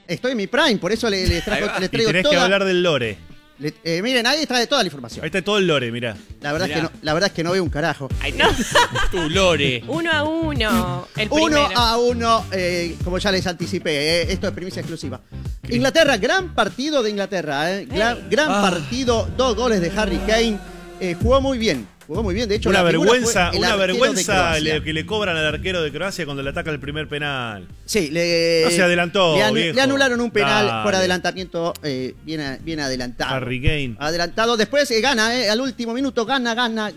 Estoy en mi prime, por eso les traigo y tenés toda... que hablar del lore. Miren, ahí está toda la información. Ahí está todo el lore, mirá. La verdad es que no veo un carajo. Ahí no. Tu lore. 1-1. El primero. 1-1, como ya les anticipé, esto es primicia exclusiva. Inglaterra, gran partido de Inglaterra, gran partido, 2 goles de Harry Kane. Jugó muy bien, de hecho una la vergüenza que que le cobran al arquero de Croacia cuando le ataca el primer penal. Sí, no se adelantó, le anularon un penal. Dale. Por adelantamiento, bien adelantado. Harry Kane. Adelantado, después gana, al último minuto, ganó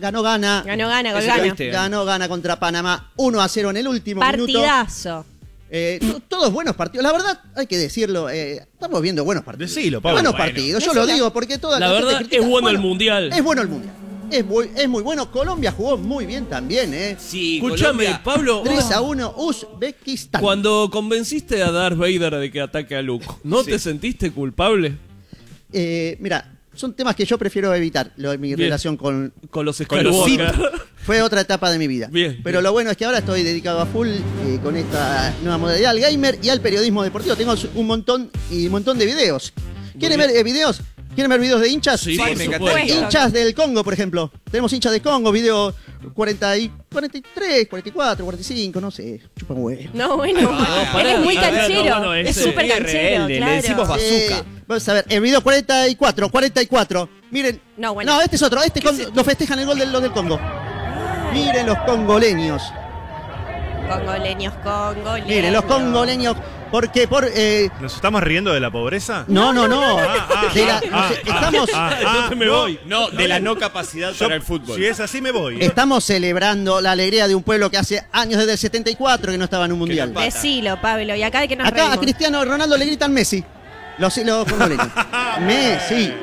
contra Panamá, 1-0 en el último Partidazo. minuto. Todos buenos partidos, la verdad hay que decirlo, estamos viendo buenos partidos. Decilo, Pablo. Buenos partidos, yo lo digo porque toda la verdad gente critica. es bueno el mundial. Es bueno el mundial. Es muy bueno. Colombia jugó muy bien también, Sí, escúchame, Pablo. 3-1 Uzbekistán. Cuando convenciste a Darth Vader de que ataque a Luke, ¿no te sentiste culpable? Mira, son temas que yo prefiero evitar, mi relación con los Skywalker. Fue otra etapa de mi vida. Pero lo bueno es que ahora estoy dedicado a full con esta nueva modalidad al gamer y al periodismo deportivo. Tengo un montón de videos. ¿Quieren ver videos? ¿Quieren ver videos de hinchas? Sí, por supuesto. Hinchas del Congo, por ejemplo. Tenemos hinchas de Congo, video 43, 44, 45, no sé. Chupa huevo. No, bueno. Él es muy canchero. Es súper canchero, rebelde, claro. le decimos bazooka. Vamos a ver, el video 44. Miren. No, bueno. No, este es otro. Lo festejan el gol de los del Congo. Miren los congoleños. Congoleños. Miren, los congoleños. Porque ¿Nos estamos riendo de la pobreza? No. Estamos... Entonces me voy. No, de la no capacidad para el fútbol. Si es así, me voy. Estamos celebrando la alegría de un pueblo que hace años, desde el 74, que no estaba en un mundial. Decilo, Pablo. ¿Y acá de qué nos Acá reímos? a Cristiano Ronaldo le gritan Messi. Los congoleños. Messi.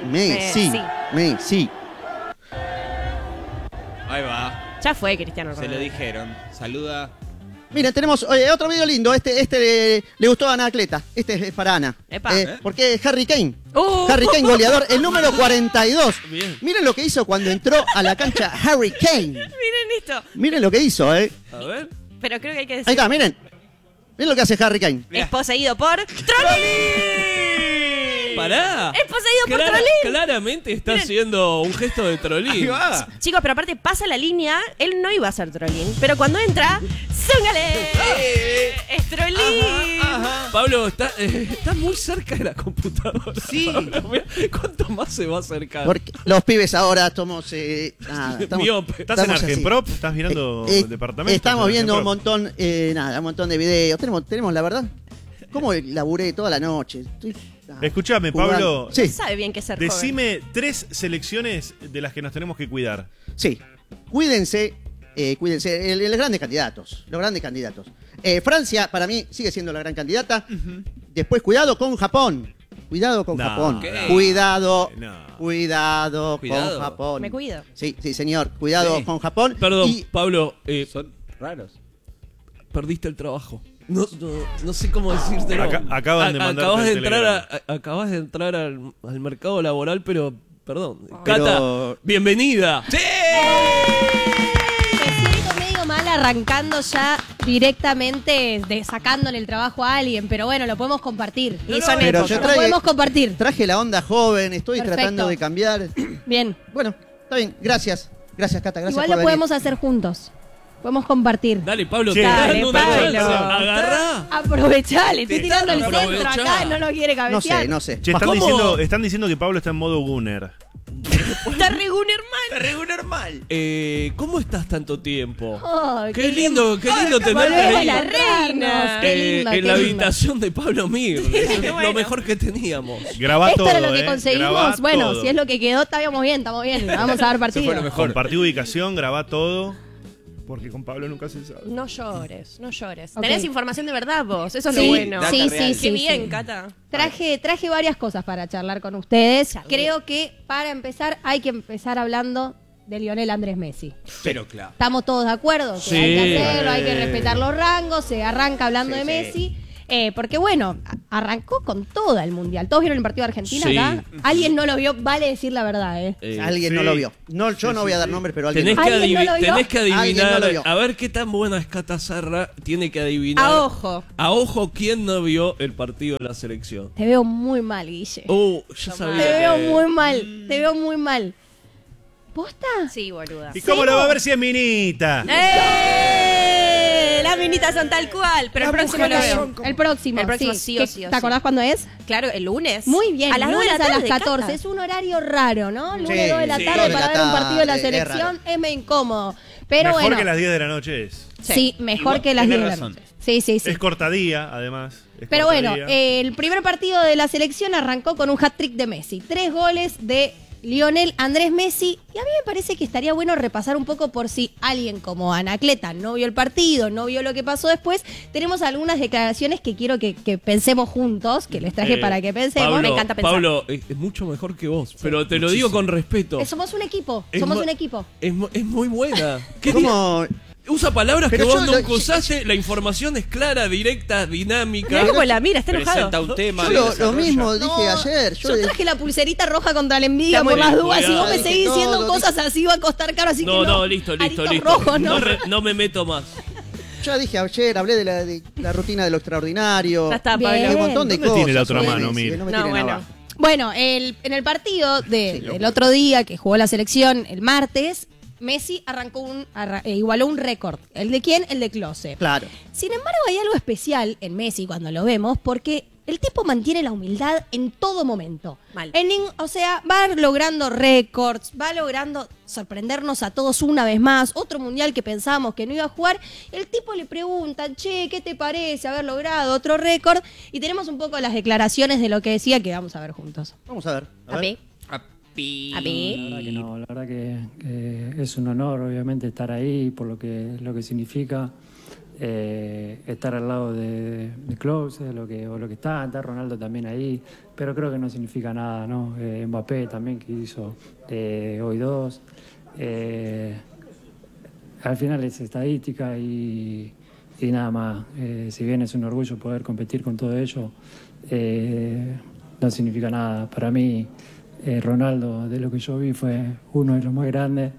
Ahí va. Ya fue Cristiano Se Ronaldo. lo dijeron. Saluda. Miren, tenemos otro video lindo. Este le gustó a Ana Atleta. Este es para Ana. Porque es Harry Kane. Harry Kane, goleador, el número 42. Bien. Miren lo que hizo cuando entró a la cancha Harry Kane. Miren esto. Miren lo que hizo, A ver. Pero creo que hay que decir. Ahí está, miren. Miren lo que hace Harry Kane. Es poseído por Trolley. Pará. Es poseído por Trolley. Claramente está haciendo un gesto de Trolley. Ahí va. Chicos, pero aparte pasa la línea. Él no iba a hacer Trolley. Pero cuando entra, ¡zúngale! Es Trolley. Pablo, está muy cerca de la computadora. Sí. Pablo, mira, ¿cuánto más se va a acercar? Porque los pibes ahora estamos Miope. ¿Estás en Argenprop? ¿Estás mirando departamentos? Estamos viendo un montón de videos. Tenemos la verdad. ¿Cómo laburé toda la noche? Escuchame, jugando. Pablo. Sí. Sabe bien que ser joven. Decime 3 selecciones de las que nos tenemos que cuidar. Sí. Cuídense, los grandes candidatos. Francia, para mí, sigue siendo la gran candidata. Después, cuidado con Japón. Japón. ¿qué? Cuidado Cuidado. con Japón. Me cuido. Sí, señor. Cuidado con Japón. Perdón, Y- Pablo, Son raros. perdiste el trabajo. No sé cómo decírtelo. Acaban de mandarte el telegrama. Acabas de entrar al mercado laboral, pero perdón. Pero- Cata, bienvenida. ¡Sí! Me siento medio mal arrancando ya directamente, sacándole el trabajo a alguien, pero bueno, lo podemos compartir. Y son pero épocas. yo Lo podemos compartir. traje la onda joven, estoy Perfecto. tratando de cambiar. Bien. Bueno, está bien, gracias. Gracias, Cata, gracias Igual por lo venir. podemos hacer juntos. Podemos compartir. Dale, Pablo, Che. te Dale, dan una Pablo. chance. Agarrá. Aprovechá, le estoy Te tirando el están centro acá, aprovechando. no lo quiere cabecear. No sé. Che, ¿Cómo? están diciendo que Pablo está en modo Gunner. Está re Gunner mal. Re normal. ¿Cómo estás tanto tiempo? Ay, Qué lindo tenerte Volvemos a ahí. la reina. Qué lindo, en qué la lindo. habitación de Pablo Mir. Es lo Bueno. mejor que teníamos. Grabá Esto todo, era lo que Grabá conseguimos. Bueno, todo. si es lo que quedó, estamos bien. Vamos a dar Eso partido. fue lo mejor. Compartí ubicación, grabá todo. Porque con Pablo nunca se sabe. No llores. Ok. Tenés información de verdad vos. Eso es Sí, lo bueno. data sí, real. sí, Qué sí, bien, sí. Cata. Traje varias cosas para charlar con ustedes. Charlemos. Creo que para empezar hay que empezar hablando de Lionel Andrés Messi. Pero claro. ¿Estamos todos de acuerdo? Que Sí. hay que hacerlo, hay que respetar los rangos, se arranca hablando Sí, de sí. Messi. Porque bueno, arrancó con toda el Mundial. ¿Todos vieron el partido de Argentina Sí. acá? ¿Alguien no lo vio? Vale decir la verdad, Alguien no lo vio. No, yo no voy a dar nombres, pero alguien Tenés no que, lo vio. ¿Alguien no lo vio? tenés que Alguien adivinar, no lo vio. a ver qué tan buena es Cata Serra, tiene que adivinar. A ojo. A ojo, ¿quién no vio el partido de la selección? Te veo muy mal, Guille. Ya sabía. Te veo que- muy mal. Te veo muy mal. ¿Posta? Sí, boluda. ¿Y cómo lo va a ver si es minita? Las minitas son tal cual, pero el próximo lo veo. El próximo. El próximo sí o ¿Qué- sí o ¿Te sí. acordás cuándo es? Claro, el lunes. Muy bien. A las 2 de la lunes tarde, a las 14. Cata. Es un horario raro, ¿no? Lunes Sí, 2 de la sí, tarde 2 de para la ver un partido de la tarde, es selección raro. es medio incómodo. Pero Mejor bueno. que las 10 de la noche es. Sí, mejor Igual, que las 10 tenés de la razón. noche. Sí, sí, sí. Es cortadía, además. Es Pero bueno, cortadía. el primer partido de la selección arrancó con un hat-trick de Messi. 3 goles de Lionel Andrés Messi. Y a mí me parece que estaría bueno repasar un poco por si alguien como Anacleta no vio el partido, no vio lo que pasó después. Tenemos algunas declaraciones que quiero que pensemos juntos, que les traje para que pensemos. Pablo, Me encanta pensar. Pablo, es mucho mejor que vos, pero te lo digo con respeto. Somos un equipo, Es somos mu- un equipo. Es muy buena. ¿Qué ¿Cómo? Usa palabras Pero que vos yo lo- nunca usaste, la información es clara, directa, dinámica. Mirá cómo la mira, está enojado. Presenta un tema. Yo y lo desarrolla. mismo dije No, ayer. Yo traje la pulserita roja contra la envidia Está muy por las bien, dudas. Si cuidado. vos me Dije seguís todo, diciendo dije- cosas así va a costar caro, así que No, no. listo. Aritos rojos, ¿no? No me meto más. Ya dije ayer, hablé de la rutina de lo extraordinario. Ya está, Bien. Hay Pablo. un montón de ¿Dónde cosas. tiene la otra sobre mano, Messi, mire? no me No, tiren bueno. abajo. Bueno, en el partido del otro día que jugó la selección el martes, Messi igualó un récord. ¿El de quién? El de Klose. Claro. Sin embargo, hay algo especial en Messi cuando lo vemos porque el tipo mantiene la humildad en todo momento. Mal. O sea, va logrando récords, va logrando sorprendernos a todos una vez más. Otro mundial que pensábamos que no iba a jugar. El tipo le preguntan, che, ¿qué te parece haber logrado otro récord? Y tenemos un poco las declaraciones de lo que decía que vamos a ver juntos. Vamos a ver. A ver. Api. A ver. La verdad que no, la verdad que es un honor, obviamente, estar ahí por lo que significa estar al lado de Klose, lo que está Ronaldo también ahí, pero creo que no significa nada, ¿no? Mbappé también que hizo hoy 2. Al final es estadística y nada más. Si bien es un orgullo poder competir con todo ello, no significa nada. Para mí, Ronaldo, de lo que yo vi, fue uno de los más grandes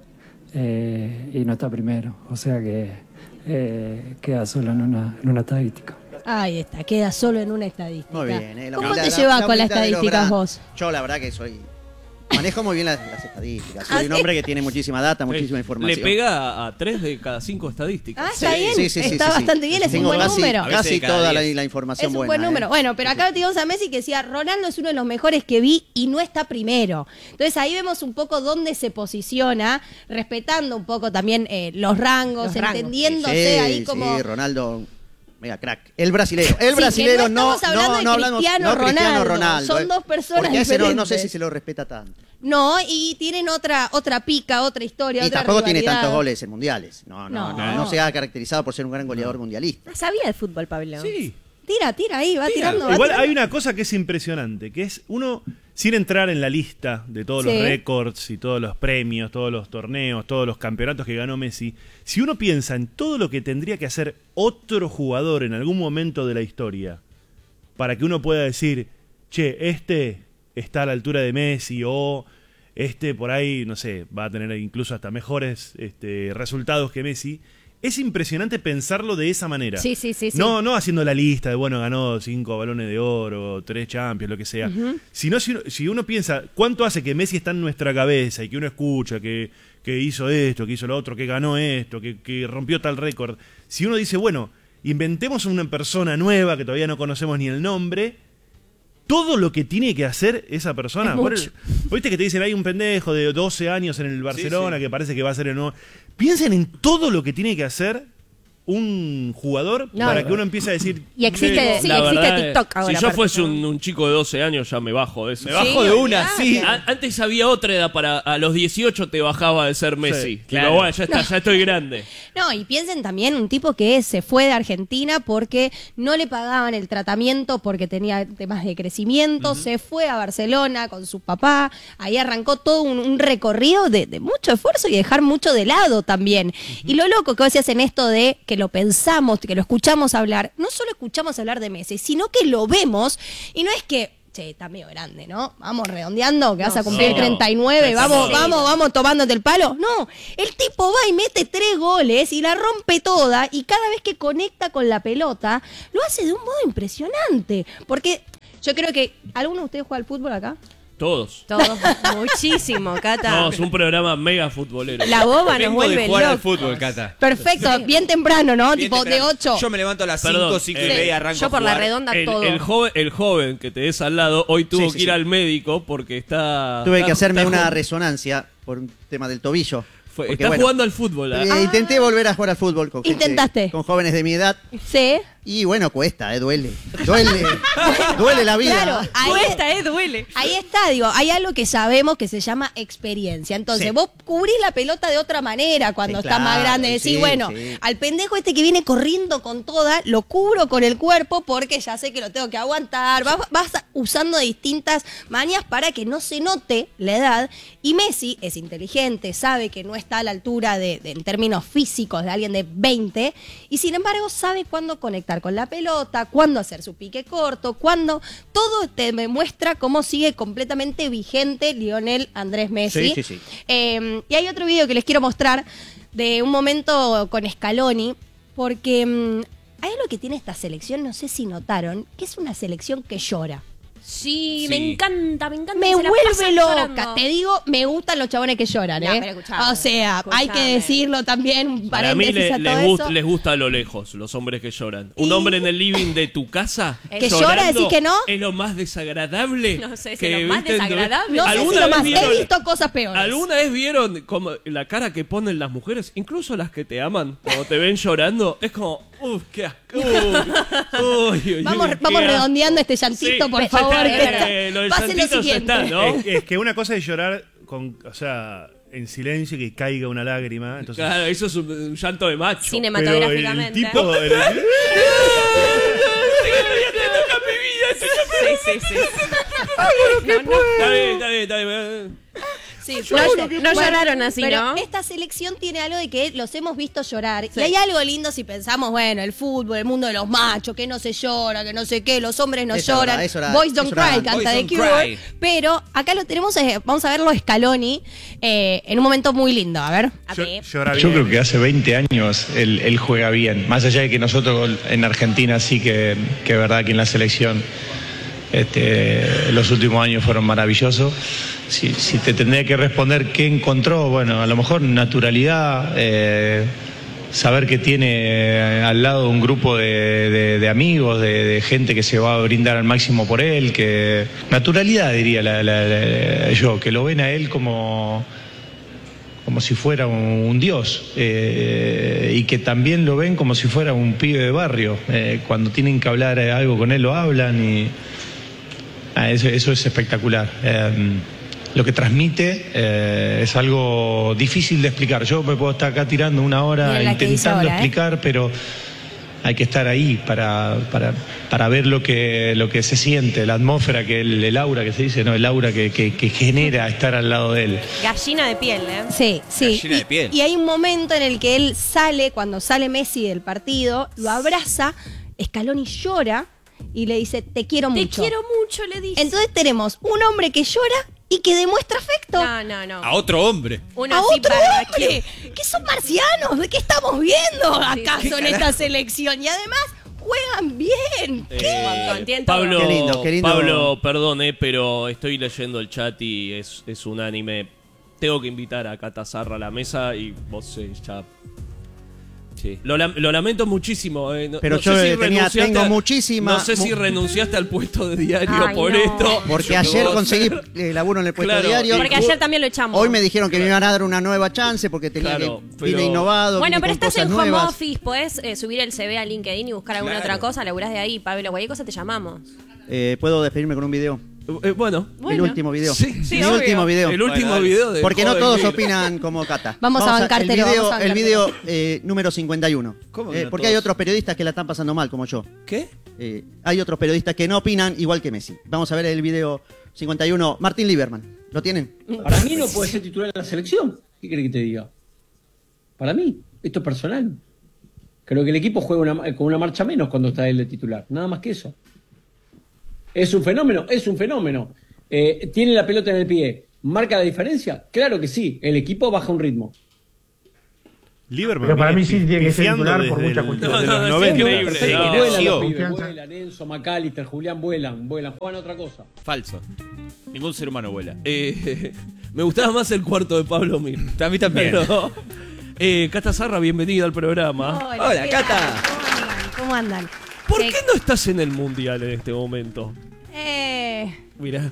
y no está primero. O sea que queda solo en una estadística. Ahí está, queda solo en una estadística. Muy bien. ¿Cómo te llevas con las humildad de los estadísticas grandes. vos? Yo la verdad que manejo muy bien las estadísticas. Soy un hombre que tiene muchísima data, muchísima Le información. pega a 3 de cada 5 estadísticas. Ah, está bien, Sí, está bastante bien, es un Tengo buen casi, número. A veces Casi de cada toda 10. la Es información un buena. buen número. Bueno, pero acá teníamos a Messi que decía, Ronaldo es uno de los mejores que vi y no está primero. Entonces ahí vemos un poco dónde se posiciona, respetando un poco también los rangos, Los rangos. entendiéndose ahí como... Sí, Ronaldo, mega crack. El brasilero. Sí, que no estamos hablando de hablamos- Cristiano Ronaldo. Son dos personas Porque a ese no sé diferentes. si se lo respeta tanto. No, y tienen otra pica, otra historia, Y otra tampoco tiene rivalidad. tantos goles en mundiales. No. No se ha caracterizado por ser un gran goleador mundialista. Sabía de fútbol, Pablo. Sí. Tira ahí, va tirando. va Igual tirando. hay una cosa que es impresionante, que es uno, sin entrar en la lista de todos los Sí. récords y todos los premios, todos los torneos, todos los campeonatos que ganó Messi, si uno piensa en todo lo que tendría que hacer otro jugador en algún momento de la historia para que uno pueda decir, che, este está a la altura de Messi o este por ahí, no sé, va a tener incluso hasta mejores resultados que Messi. Es impresionante pensarlo de esa manera. Sí. No haciendo la lista de, bueno, ganó 5 balones de oro, 3 Champions, lo que sea. Sino si uno piensa cuánto hace que Messi está en nuestra cabeza y que uno escucha que hizo esto, que hizo lo otro, que ganó esto, que rompió tal récord. Si uno dice, bueno, inventemos una persona nueva que todavía no conocemos ni el nombre, todo lo que tiene que hacer esa persona. Es mucho. ¿Viste que te dicen, hay un pendejo de 12 años en el Barcelona que parece que va a ser el nuevo? Piensen en todo lo que tiene que hacer un jugador No, para que uno empiece a decir... Y existe, Sí, La existe verdad, TikTok ahora, Si yo aparte, fuese ¿no? un chico de 12 años, ya me bajo de eso. Me bajo de una, olvidate. sí. Antes había otra edad para a los 18 te bajaba de ser Messi. Digo, claro. bueno, ya está, ya estoy grande. No, y piensen también un tipo que se fue de Argentina porque no le pagaban el tratamiento porque tenía temas de crecimiento, se fue a Barcelona con su papá, ahí arrancó todo un recorrido de mucho esfuerzo y dejar mucho de lado también. Y lo loco que vos decías en esto de que lo pensamos, que lo escuchamos hablar, no solo escuchamos hablar de Messi, sino que lo vemos y no es que, che, está medio grande, ¿no? Vamos redondeando, que vas a cumplir 39, vamos tomándote el palo. No, el tipo va y mete 3 goles y la rompe toda y cada vez que conecta con la pelota, lo hace de un modo impresionante. Porque yo creo que, ¿alguno de ustedes juega al fútbol acá? Todos. Muchísimo, Cata. No, es un programa mega futbolero. La boba nos Vengo vuelve de jugar al loco. fútbol, Cata. Perfecto, bien temprano, ¿no? Bien tipo temprano. de 8. Yo me levanto a las 5, Perdón, 5 y media y arranco Yo por a la jugar. redonda todo. El joven que te des al lado hoy tuvo Sí, que ir sí. al médico porque está... Tuve que hacerme está una ju- resonancia por un tema del tobillo. Porque, Está bueno, jugando al fútbol. Intenté volver a jugar al fútbol con gente- Intentaste. con jóvenes de mi edad. Sí. Y bueno, cuesta, duele. Duele la vida. Claro, Duele. Ahí está, digo, hay algo que sabemos que se llama experiencia. Entonces, Sí. vos cubrís la pelota de otra manera cuando Sí, estás más claro, grande. Decís, sí, bueno, sí. al pendejo este que viene corriendo con toda, lo cubro con el cuerpo porque ya sé que lo tengo que aguantar. Vas usando distintas mañas para que no se note la edad. Y Messi es inteligente, sabe que no está a la altura en términos físicos de alguien de 20, y sin embargo sabe cuándo conectar con la pelota, cuándo hacer su pique corto, cuándo todo te muestra cómo sigue completamente vigente Lionel Andrés Messi. Sí, sí, sí. Y hay otro video que les quiero mostrar de un momento con Scaloni, porque hay algo que tiene esta selección, no sé si notaron, que es una selección que llora. Sí, Sí. me encanta. Me se la vuelve pasan loca. llorando. Te digo, me gustan los chabones que lloran, No, ¿eh? pero escuchame, O sea, hay que escuchame. decirlo también, un Para mí paréntesis a todo eso. les gusta a lo lejos los hombres que lloran. Un Y- hombre en el living de tu casa ¿Que llora, decís que no? Es lo más desagradable. No sé si que es lo más viste en- desagradable. No sé si ¿Alguna lo vez más. vieron- He visto cosas peores. ¿Alguna vez vieron como la cara que ponen las mujeres, incluso las que te aman, cuando te ven llorando? Es como, uff, qué asco. Vamos redondeando este llantito, por favor. Lo del Pase lo llantito ya siguiente. está, ¿no? Es que una cosa es llorar o sea, en silencio y que caiga una lágrima. Entonces, Claro, eso es un llanto de macho. pero Cinematográficamente. el tipo. Sí. Está bien. Sí, No lloraron así, pero ¿no? esta selección tiene algo de que los hemos visto llorar. Y hay algo lindo si pensamos, bueno, el fútbol, el mundo de los machos, que no se llora, que no sé qué, los hombres no Eso lloran. era, eso era, Boys Don't eso era. Cry, canta Boys The Don't Cure. Cry. Pero acá lo tenemos, vamos a verlo Scaloni en un momento muy lindo. A ver. A ver. Llora Yo bien. creo que hace 20 años él juega bien, más allá de que nosotros en Argentina sí que verdad que en la selección los últimos años fueron maravillosos. Si te tendría que responder qué encontró, bueno, a lo mejor naturalidad, saber que tiene al lado un grupo de amigos, de gente que se va a brindar al máximo por él, que naturalidad diría yo, que lo ven a él como si fuera un dios, y que también lo ven como si fuera un pibe de barrio. Cuando tienen que hablar algo con él lo hablan y eso es espectacular. Lo que transmite es algo difícil de explicar. Yo me puedo estar acá tirando una hora Miren la que dice intentando ahora, explicar, pero hay que estar ahí para ver lo que se siente, la atmósfera, el aura que se dice, no, el aura que genera estar al lado de él. Gallina de piel, ¿eh? Sí. Gallina de piel. Y hay un momento en el que él sale, cuando sale Messi del partido, lo abraza, Scaloni llora y le dice, te quiero Te mucho. quiero mucho, le dice. Entonces tenemos un hombre que llora y que demuestra afecto. No. A otro hombre. Uno A así otro para hombre, que son marcianos, ¿de qué estamos viendo acaso ¿Qué en esta carajo? selección? Y además juegan bien. Pablo, Qué lindo, qué lindo. Pablo, perdón, pero estoy leyendo el chat y es unánime. Tengo que invitar a Cata Zarra a la mesa y vos ya... Sí. Lo lamento muchísimo. Pero no yo sé si tengo muchísima- No sé si renunciaste al puesto de diario Ay, por no. esto. Porque Yo ayer puedo conseguí hacer- laburo en el puesto Claro, diario. Porque ayer también lo echamos. Hoy me dijeron que me iban a dar una nueva chance porque tenía Claro, que vine pero- innovado. Bueno, vine pero con estás en cosas home nuevas. office, podés subir el CV a LinkedIn y buscar alguna Claro. otra cosa, laburás de ahí, Pablo, cualquier cosa te llamamos. ¿Puedo despedirme con un video? Bueno, El último video. Sí, Mi obvio. último video. el último Bueno, video de Porque no Joven todos Negro. opinan como Cata. Vamos a bancártelo, el video, vamos a el bancártelo. video número 51. ¿Cómo que no Porque hay todos? otros periodistas que la están pasando mal, como yo. ¿Qué? Hay otros periodistas que no opinan igual que Messi. Vamos a ver el video 51. Martín Lieberman. ¿Lo tienen? Para mí no puede ser titular de la selección. ¿Qué quiere que te diga? Para mí, esto es personal. Creo que el equipo juega con una marcha menos cuando está él de titular. Nada más que eso. ¿Es un fenómeno? Es un fenómeno. ¿Tiene la pelota en el pie? ¿Marca la diferencia? Claro que sí. El equipo baja un ritmo. Pero para mí sí tiene que ser titular por muchas cuestiones. Vuelan, Enzo, McAllister, Julián vuelan, juegan otra cosa. Falso. Ningún ser humano vuela. Me gustaba más el cuarto de Pablo Mir. A mí también. Pero, Cata Zarra, bienvenida al programa. Hola, Cata. ¿Cómo andan? ¿Por qué no estás en el mundial en este momento? Mira.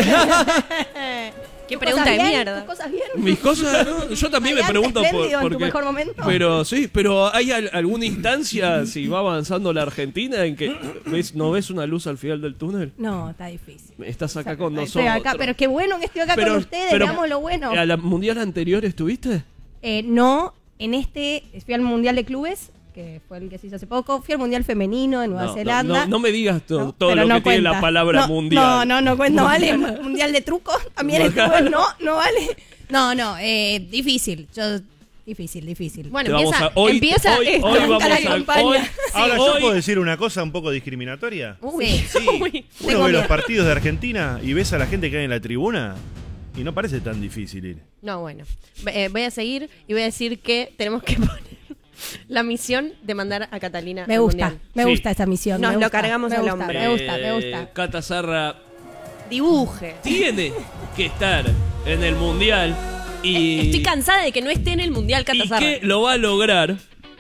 Qué pregunta de mierda. ¿Tus cosas bien? Mis cosas, ¿no? Yo también me pregunto por tu mejor momento. Pero sí, pero ¿hay alguna instancia si va avanzando la Argentina en que no ves una luz al final del túnel? No, está difícil. Estás acá con nosotros. Estoy acá, pero qué bueno que estoy acá con ustedes, veamos lo bueno. ¿A la mundial anterior estuviste? No, fui al mundial de clubes, que fue el que se hizo hace poco. Fui al mundial femenino de Nueva Zelanda. No me digas todo lo que tiene la palabra mundial. No vale. Mundial de truco también estuve, no vale. No, difícil. Difícil. Bueno, empieza hoy vamos la campaña. Ahora, ¿yo puedo decir una cosa un poco discriminatoria? Sí. Uno ve los partidos de Argentina y ves a la gente que hay en la tribuna y no parece tan difícil ir. No, bueno. Voy a seguir y voy a decir que tenemos que poner la misión de mandar a Catalina me al gusta, mundial. Me gusta esa misión. Nos lo cargamos al hombro. Me gusta. Cata Zarra dibuje. Tiene que estar en el mundial y... Estoy cansada de que no esté en el mundial Cata Zarra. ¿Y qué lo va a lograr?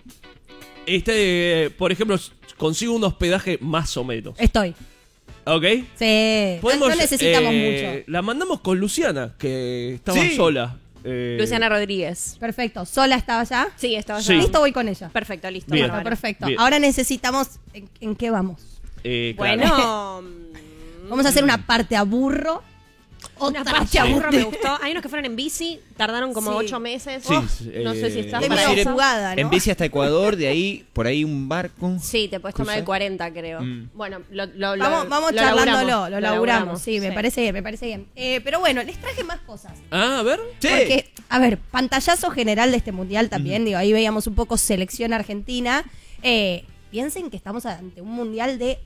Por ejemplo, consigo un hospedaje más o menos. Estoy. ¿Ok? Sí. No necesitamos mucho. La mandamos con Luciana, que estaba sola. Luciana Rodríguez. Perfecto. ¿Sola estaba allá? Sí, estaba allá. Sí. Listo, voy con ella. Perfecto, listo. Bien. Perfecto. Bien. Ahora necesitamos... ¿En qué vamos? Bueno... Vamos a hacer una parte a burro. Una parte a burro me gustó. Hay unos que fueron en bici, tardaron como 8 meses. No sé si estás para medio eso. jugada, ¿no? En bici hasta Ecuador, de ahí, por ahí un barco. Sí, te puedes tomar el 40, creo. Bueno, vamos charlándolo, lo laburamos. Sí, me parece bien. Pero bueno, les traje más cosas. A ver. Sí. Porque, a ver, pantallazo general de este mundial también. Digo, ahí veíamos un poco selección argentina. Piensen que estamos ante un mundial de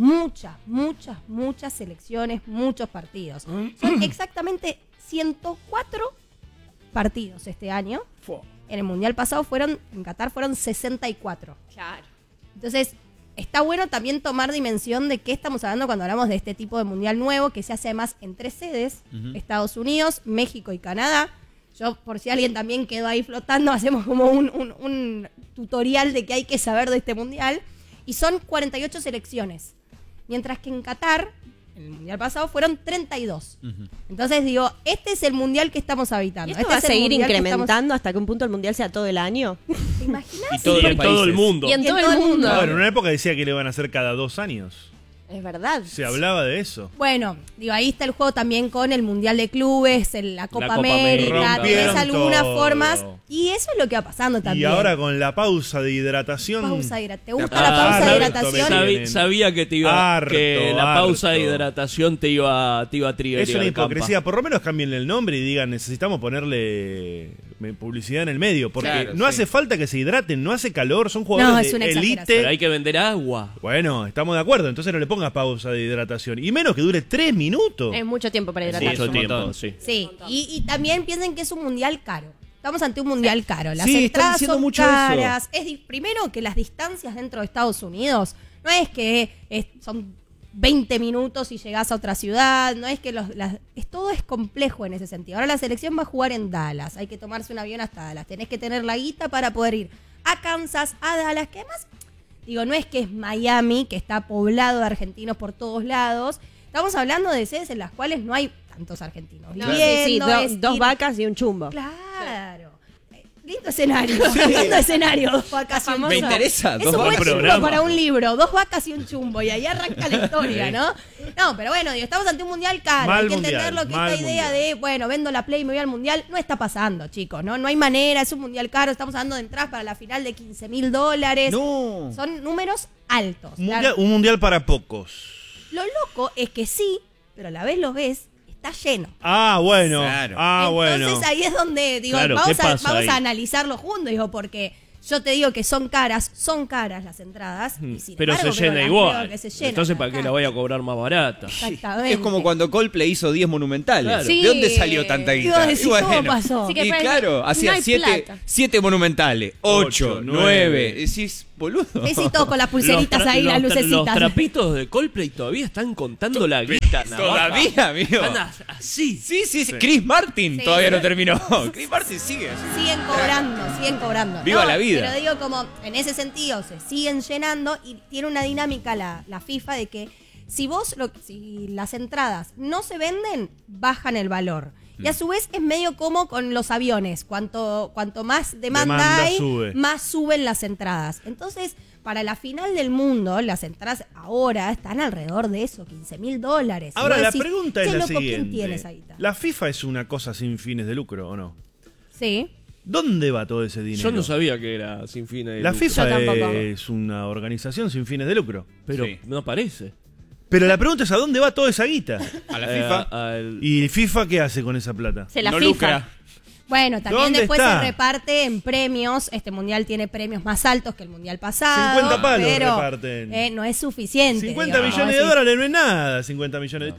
muchas selecciones, muchos partidos. Son exactamente 104 partidos este año. En el mundial pasado en Qatar fueron 64. Claro. Entonces, está bueno también tomar dimensión de qué estamos hablando cuando hablamos de este tipo de mundial nuevo, que se hace además en 3 sedes, Estados Unidos, México y Canadá. Yo, por si alguien también quedó ahí flotando, hacemos como un tutorial de qué hay que saber de este mundial. Y son 48 selecciones. Mientras que en Qatar, en el mundial pasado, fueron 32. Entonces digo, este es el mundial que estamos habitando. ¿Y esto va a seguir incrementando hasta que un punto el mundial sea todo el año? ¿Te imaginas? Y en todo el mundo. Y en todo el mundo. Bueno, en una época decía que le iban a hacer cada 2 años. Es verdad. Se hablaba de eso. Bueno, digo, ahí está el juego también con el Mundial de Clubes, la Copa América, Rompieron tenés algunas todo. formas. Y eso es lo que va pasando también. Y ahora con la pausa de hidratación. ¿Te gusta la pausa de hidratación? Sabía que la pausa de hidratación te iba a triggerar. Es una hipocresía. Por lo menos cambien el nombre y digan, necesitamos ponerle publicidad en el medio. Porque no hace falta que se hidraten, no hace calor, son jugadores de élite. Pero hay que vender agua. Bueno, estamos de acuerdo. Entonces no le pongas pausa de hidratación. Y menos que dure 3 minutos. Es mucho tiempo para hidratarse. Mucho tiempo, sí. Sí, y también piensen que es un mundial caro. Estamos ante un mundial caro. Las Sí, entradas están diciendo son mucho caras. Primero que las distancias dentro de Estados Unidos no es que son 20 minutos y llegás a otra ciudad. No es que todo es complejo en ese sentido. Ahora la selección va a jugar en Dallas. Hay que tomarse un avión hasta Dallas. Tenés que tener la guita para poder ir a Kansas, a Dallas, que además, digo, no es que es Miami, que está poblado de argentinos por todos lados. Estamos hablando de sedes en las cuales no hay tantos argentinos. Dos vacas y un chumbo. Claro. Lindo escenario. Lindo escenario. 2 vacas y un chumbo. Me interesa. Es un buen título para un libro. 2 vacas y un chumbo. Y ahí arranca la historia, ¿no? No, pero bueno, estamos ante un mundial caro. Hay que entenderlo, que esta idea de, vendo la Play y me voy al mundial, no está pasando, chicos, ¿no? No hay manera, es un mundial caro. Estamos hablando de entradas para la final de $15,000. No. Son números altos. Un mundial para pocos. Lo loco es que sí, pero a la vez lo ves, está lleno. Ah, bueno. Claro. Entonces ahí es donde digo, Claro, vamos ¿qué pasa a ahí? analizarlo juntos, digo, porque Yo te digo que son caras las entradas. Y sin pero embargo, se llena las igual. veo que se llenan Entonces, ¿para qué acá. la voy a cobrar más barata? Exactamente. Es como cuando Coldplay hizo 10 monumentales. Claro. Sí. ¿De dónde salió tanta Y guita? vos decís, ¿cómo pasó? Sí, que Y parece- claro, hacía no hay 7 monumentales, 8, 8, 9. Decís, boludo. Sí, todos con las pulseritas ahí, las Los lucecitas. trapitos de Coldplay todavía están contando la guita. navaja. Todavía, amigo. Están así. Sí. Chris Martin Sí. todavía no terminó. Chris Martin sigue así. Siguen cobrando. Viva la vida. Pero digo, como en ese sentido se siguen llenando y tiene una dinámica la FIFA de que si las entradas no se venden, bajan el valor. Y a su vez es medio como con los aviones. Cuanto más demanda hay, sube. más suben las entradas. Entonces, para la final del mundo, las entradas ahora están alrededor de eso, $15.000. Ahora, Y vos la decís, pregunta es "Che, la loco, ¿quién siguiente. tiene esa guita?". ¿La FIFA es una cosa sin fines de lucro o no? Sí. ¿Dónde va todo ese dinero? Yo no sabía que era sin fines de La lucro. FIFA Yo tampoco. es una organización sin fines de lucro. Pero Sí. no parece. Pero la pregunta es ¿a dónde va toda esa guita? A la FIFA. ¿Y FIFA qué hace con esa plata? Se la no FIFA. lucra. Bueno, también ¿Dónde después está? se reparte en premios. Este mundial tiene premios más altos que el mundial pasado. 50 palos pero, reparten. no es suficiente. 50 digamos, millones de así. dólares no es nada, 50 millones.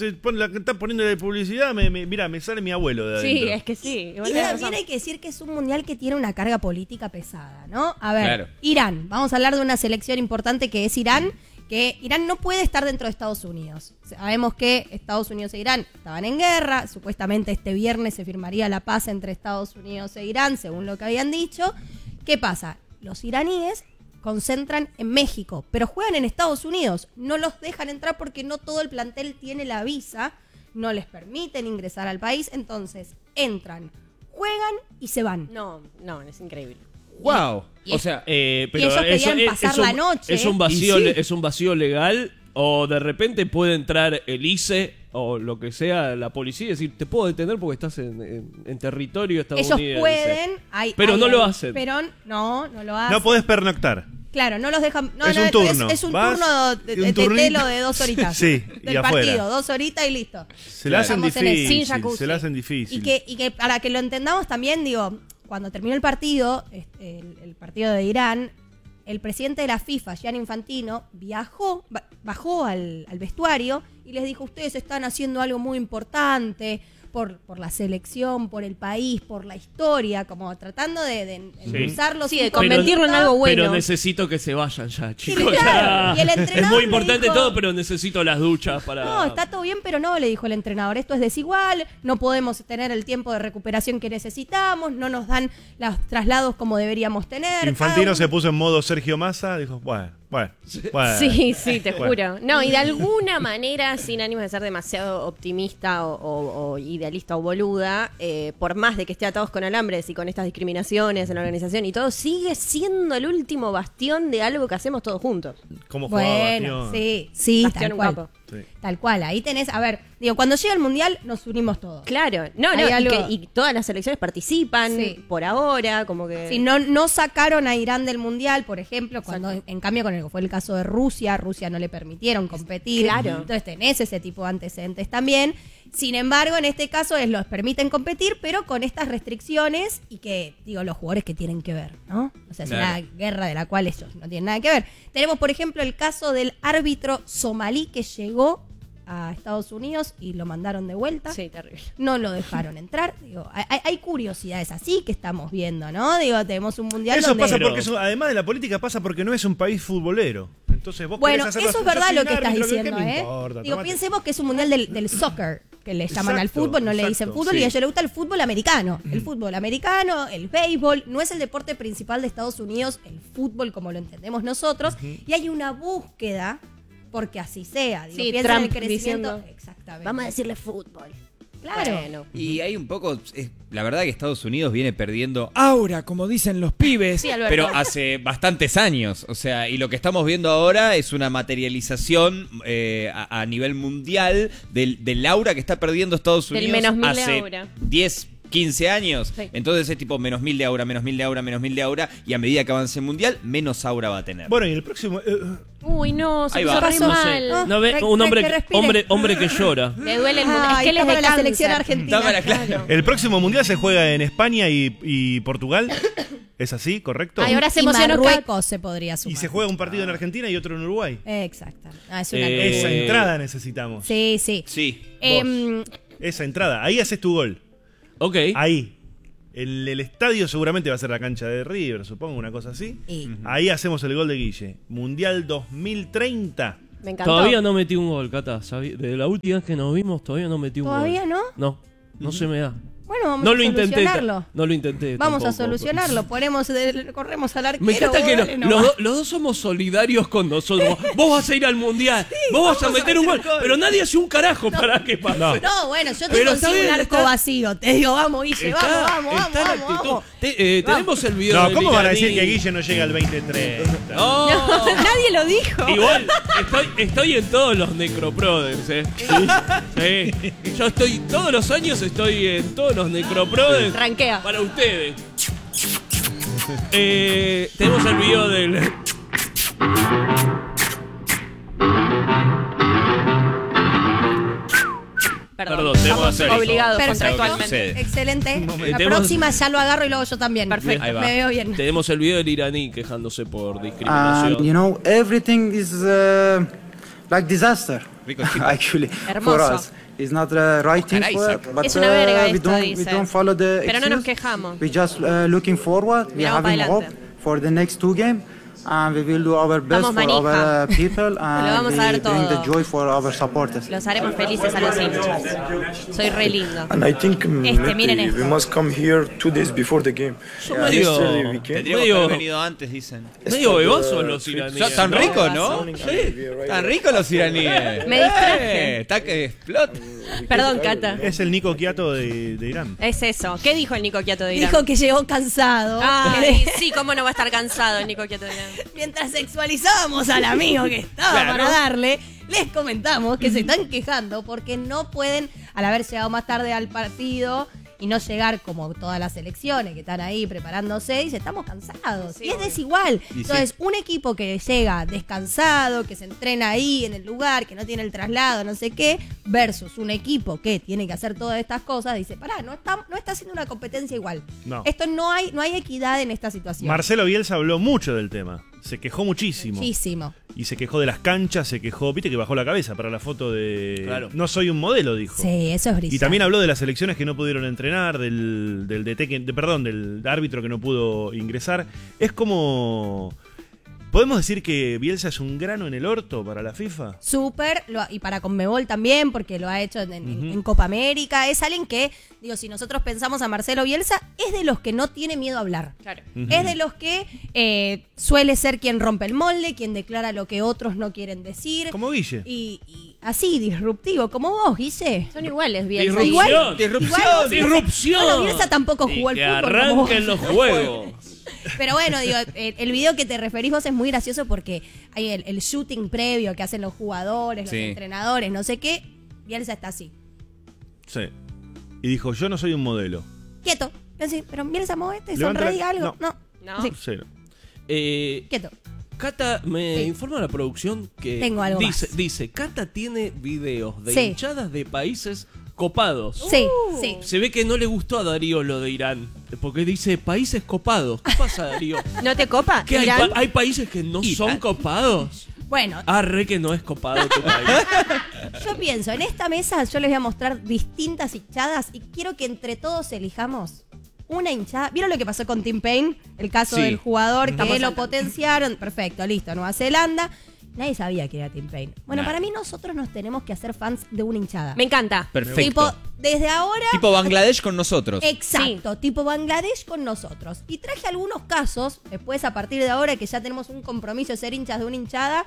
Está poniendo de publicidad, mirá, me sale mi abuelo de adentro. Sí, es que sí. Vos Y tenés también razón. hay que decir que es un mundial que tiene una carga política pesada, ¿no? A ver, Claro. Irán. Vamos a hablar de una selección importante que es Irán, que Irán no puede estar dentro de Estados Unidos. Sabemos que Estados Unidos e Irán estaban en guerra, supuestamente este viernes se firmaría la paz entre Estados Unidos e Irán, según lo que habían dicho. ¿Qué pasa? Los iraníes concentran en México, pero juegan en Estados Unidos. No los dejan entrar porque no todo el plantel tiene la visa, no les permiten ingresar al país, entonces entran, juegan y se van. No, es increíble. Wow. Y O es- sea, Pero ellos pedían pasar la noche. ¿Es un vacío, Y sí. es un vacío legal? ¿O de repente puede entrar el ICE o lo que sea, la policía y decir, te puedo detener porque estás en territorio estadounidense? Ellos pueden, Pero no lo hacen. Pero no lo hacen. No podés pernoctar. Claro, no los dejan. No, Es no, un turno. Es un Vas, turno un de turnito. telo de 2 horitas. Sí, y del afuera. partido, 2 horitas y listo. Se la hacen Estamos en el difícil. sin jacuzzi. Se la hacen difícil. Y que para que lo entendamos también, digo, cuando terminó el partido, el partido de Irán, el presidente de la FIFA, Gianni Infantino, bajó al vestuario y les dijo, ustedes están haciendo algo muy importante por la selección, por el país, por la historia, como tratando de endulzarlos. Sí, de un convertirlo en algo bueno. Pero necesito que se vayan ya, chicos. claro. ya. Y el entrenador Es muy le importante dijo- todo, pero necesito las duchas para... No, está todo bien, pero no, le dijo el entrenador. Esto es desigual, no podemos tener el tiempo de recuperación que necesitamos, no nos dan los traslados como deberíamos tener. Infantino Cada se uno- puso en modo Sergio Massa, dijo, bueno. Sí, te Bueno. juro. No, y de alguna manera, sin ánimos de ser demasiado optimista o idealista o boluda, por más de que esté atados con alambres y con estas discriminaciones en la organización y todo, sigue siendo el último bastión de algo que hacemos todos juntos. ¿Cómo jugaba Bueno, Bastión? sí, Bastión tal un cual. capo. Sí. Tal cual, ahí tenés, a ver, digo, cuando llega el Mundial nos unimos todos. Claro, no, Hay y, algo- y todas las selecciones participan Sí. por ahora, como que... Si no sacaron a Irán del Mundial, por ejemplo, cuando en cambio con el fue el caso de Rusia no le permitieron competir. Claro. Entonces tenés ese tipo de antecedentes también. Sin embargo, en este caso los permiten competir, pero con estas restricciones y que, digo, los jugadores que tienen que ver, ¿no? O sea, es Claro. una guerra de la cual ellos no tienen nada que ver. Tenemos, por ejemplo, el caso del árbitro somalí que llegó a Estados Unidos y lo mandaron de vuelta. Sí, terrible. No lo dejaron entrar. Digo, hay curiosidades así que estamos viendo, ¿no? Digo, tenemos un mundial Eso donde... pasa Pero- porque, además de la política, pasa porque no es un país futbolero. Entonces vos Bueno, querés hacer eso las es verdad cosas lo sin que estás árbitro, diciendo, ¿qué me ¿eh? importa? Digo, Tomate. pensemos que es un mundial del soccer, que le llaman al Exacto, fútbol, no le dicen exacto, fútbol, sí. y a ellos les gusta el fútbol americano. El fútbol americano, el béisbol, no es el deporte principal de Estados Unidos, el fútbol como lo entendemos nosotros, y hay una búsqueda porque así sea. Digo, Sí, piensa en el Trump crecimiento. diciendo, Exactamente. vamos a decirle fútbol. Claro. Bueno. y hay un poco, la verdad que Estados Unidos viene perdiendo aura, como dicen los pibes, Sí, Alberto. pero hace bastantes años. O sea, y lo que estamos viendo ahora es una materialización a nivel mundial del aura que está perdiendo Estados Del Unidos menos 1000 de hace aura. 10, 15 años. Sí. Entonces es tipo menos 1000 de aura, menos 1000 de aura, menos 1000 de aura. Y a medida que avance el mundial, menos aura va a tener. Bueno, y el próximo... Uy, no, se Ahí puso va. re No mal. No ve Re- un hombre, que respire. hombre que llora. Le duele el mundo. Es Ay, que él es está de para la selección cáncer. argentina. Dámela, claro. El próximo mundial se juega en España y Portugal. ¿Es así, correcto? Ay, ahora se Y emocionó Marruecos se podría sumar. Y se juega un partido en Argentina y otro en Uruguay. Exacto. Es una Esa entrada necesitamos. Sí, sí. Sí. Esa entrada. Ahí haces tu gol. Ok. Ahí. El estadio seguramente va a ser la cancha de River, supongo, una cosa así. Y- Ahí hacemos el gol de Guille. Mundial 2030. Me encantó. Todavía no metí un gol, Cata. Desde la última vez que nos vimos, todavía no metí un gol. ¿Todavía no? No se me da. Bueno, vamos No a lo intenté. solucionarlo. No lo intenté. Vamos a tampoco. solucionarlo. Corremos al arquero. Me encanta que dale los nomás. dos somos solidarios con nosotros. Vos vas a ir al mundial, vos vas a meter un gol, pero nadie hace un carajo para que pase. No. No, bueno, yo te Pero está consigo un bien, arco está- vacío. Te digo, vamos, Guille, vamos. Está la actitud. Tenemos el video. No, de ¿cómo van a decir Liraní. que Guille no llega al 2030? No, Nadie lo dijo. igual estoy en todos los Necroproders, Sí. Yo todos los años estoy en todos los Necroproders Rankea. para ustedes. Tenemos el video del. Perdón, tenemos que hacer eso. Obligados Perfecto. contractualmente. Excelente. La Tenemos- próxima ya lo agarro y lo hago yo también. Perfecto. Ahí va. Me veo bien. Tenemos el video del iraní quejándose por And discriminación. you know, everything is like disaster. Rico chico. Actually, Hermoso. for us, it's not the right thing Caray, for, saco. but Es una verga we esto, don't dice. follow the. Pero no nos excuse. quejamos. We just looking forward. We Miramos having para hope adelante. for the next 2 games. And we will do our best Vamos, for manija. our people and vamos a dar we bring the todo. joy for our supporters. Los haremos felices a los hinchas. Soy re lindo. And I think miren esto. we must come here 2 days before the game. Yo medio- Yesterday we came. Tendríamos Medio- que haber venido antes, dicen. Medio bebazo los iraníes. Tan ¿no? ricos, ¿no? Sí. Tan ricos los iraníes. Me distraje. Está que explota. Perdón, Cata. Es el Nico Quiato de Irán. Es eso. ¿Qué dijo el Nico Quiato de Irán? Dijo que llegó cansado. Ay, sí, cómo no va a estar cansado el Nico Quiato de Irán. Mientras sexualizábamos al amigo que estaba Claro. para darle, les comentamos que se están quejando porque no pueden, al haber llegado más tarde al partido y no llegar como todas las selecciones que están ahí preparándose, y estamos cansados. Sí, y es obvio. desigual. Y Entonces, sí. un equipo que llega descansado, que se entrena ahí en el lugar, que no tiene el traslado, no sé qué, versus un equipo que tiene que hacer todas estas cosas, dice, pará, no está haciendo una competencia igual. No. Esto no hay equidad en esta situación. Marcelo Bielsa habló mucho del tema. Se quejó muchísimo. Muchísimo. Y se quejó de las canchas, se quejó, viste que bajó la cabeza para la foto de... Claro. No soy un modelo, dijo. Sí, eso es brillante. Y también habló de las selecciones que no pudieron entrenar, del DT del árbitro que no pudo ingresar. Es como... ¿Podemos decir que Bielsa es un grano en el orto para la FIFA? Súper, y para Conmebol también, porque lo ha hecho en Copa América. Es alguien que, digo, si nosotros pensamos a Marcelo Bielsa, es de los que no tiene miedo a hablar. Claro. Es de los que suele ser quien rompe el molde, quien declara lo que otros no quieren decir. Como Guille. Y así, disruptivo, como vos, Guille. Son iguales, bien. Disrupción. Igual- Disrupción. Bueno, Bielsa tampoco Y jugó al que fútbol. como vos. arranquen los juegos. Pero bueno, digo, el video que te referís vos es muy gracioso porque hay el shooting previo que hacen los jugadores, Sí. los entrenadores, no sé qué. Bielsa está así. Sí. Y dijo, yo no soy un modelo. Quieto. Así, pero Bielsa, movete, Levanta sonreí la- algo. No. No. Así, Cero. quieto. Cata, me Sí. informa la producción que Tengo algo más. dice, Cata tiene videos de Sí. hinchadas de países copados. Sí, sí. Se ve que no le gustó a Darío lo de Irán, porque dice países copados. ¿Qué pasa, Darío? ¿No te copa? ¿Qué hay, Irán? hay países que no son copados? Bueno, Arre que no es copado tu país. yo pienso, en esta mesa yo les voy a mostrar distintas hinchadas y quiero que entre todos elijamos una hinchada. ¿Vieron lo que pasó con Tim Payne? El caso Sí. del jugador que Estamos lo saltando. potenciaron. Perfecto, listo, Nueva Zelanda. Nadie sabía que era Tim Payne. Bueno, Nah. para mí nosotros nos tenemos que hacer fans de una hinchada. Me encanta. Perfecto. Tipo, desde ahora... Tipo Bangladesh con nosotros. Exacto, tipo Bangladesh con nosotros. Y traje algunos casos, después a partir de ahora que ya tenemos un compromiso de ser hinchas de una hinchada,